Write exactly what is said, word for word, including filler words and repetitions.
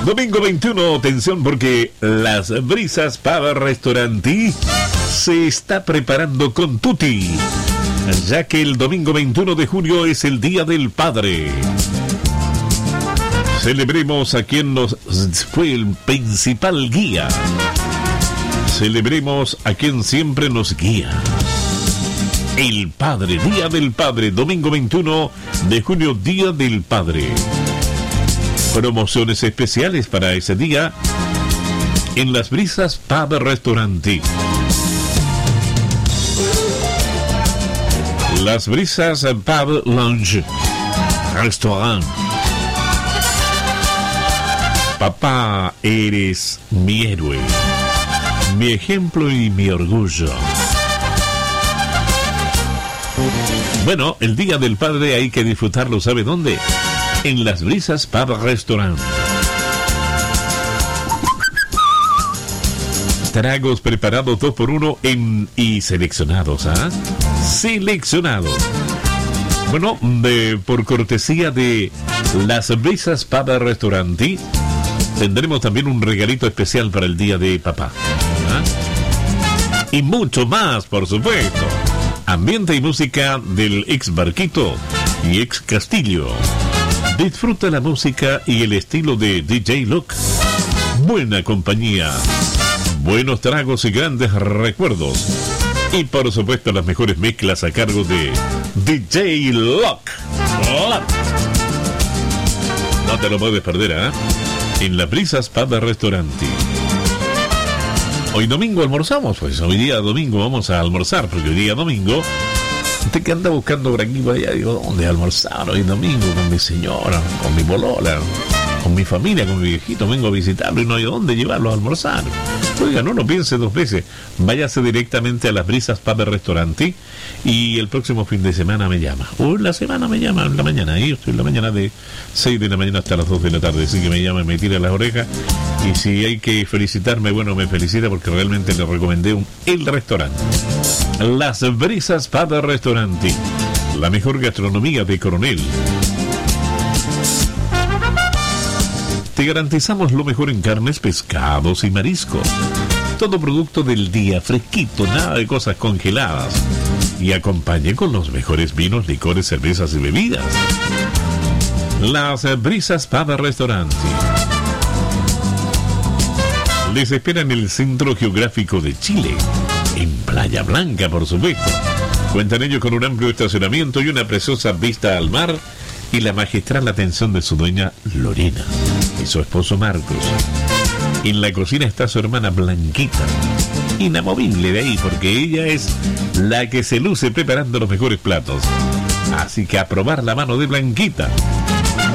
Domingo veintiuno, atención porque Las Brisas Pub Restaurante se está preparando con tutti, ya que el domingo veintiuno de junio es el Día del Padre. Celebremos a quien nos fue el principal guía. Celebremos a quien siempre nos guía. El Padre, Día del Padre, domingo veintiuno de junio, Día del Padre. Promociones especiales para ese día en Las Brisas Pub Restaurante. Las Brisas Pub Lounge Restaurant. Papá, eres mi héroe, mi ejemplo y mi orgullo. Bueno, el Día del Padre hay que disfrutarlo, ¿sabe dónde? En Las Brisas Pub Restaurant. Tragos preparados dos por uno en, y seleccionados, ¿ah? ¿eh? Seleccionados. Bueno, de, por cortesía de Las Brisas Pub Restaurante, tendremos también un regalito especial para el Día de Papá. ¿Eh? Y mucho más, por supuesto. Ambiente y música del ex Barquito y ex Castillo. Disfruta la música y el estilo de D J Look. Buena compañía, buenos tragos y grandes recuerdos. Y por supuesto las mejores mezclas a cargo de D J Look. No te lo puedes perder, ¿eh? En Las Brisas Pub Restaurante. Hoy domingo almorzamos, pues hoy día domingo vamos a almorzar, porque hoy día domingo, usted que anda buscando branquillo allá, digo, ¿dónde almorzar hoy domingo? Con mi señora, con mi bolola, con mi familia, con mi viejito, vengo a visitarlo y no hay dónde llevarlo a almorzar. Oiga, no lo piense dos veces, váyase directamente a Las Brisas Pub Restaurante y el próximo fin de semana me llama, o en la semana me llama, en la mañana, ahí estoy en la mañana de seis de la mañana hasta las dos de la tarde, así que me llama y me tira las orejas, y si hay que felicitarme, bueno, me felicita porque realmente le recomendé un, el restaurante. Las Brisas Pub Restaurante, la mejor gastronomía de Coronel. Te garantizamos lo mejor en carnes, pescados y mariscos. Todo producto del día, fresquito, nada de cosas congeladas. Y acompañe con los mejores vinos, licores, cervezas y bebidas. Las Brisas Pub Restaurante. Les espera en el centro geográfico de Chile, en Playa Blanca, por supuesto. Cuentan ellos con un amplio estacionamiento y una preciosa vista al mar y la magistral atención de su dueña Lorena y su esposo Marcos. En la cocina está su hermana Blanquita, inamovible de ahí porque ella es la que se luce preparando los mejores platos. Así que a probar la mano de Blanquita.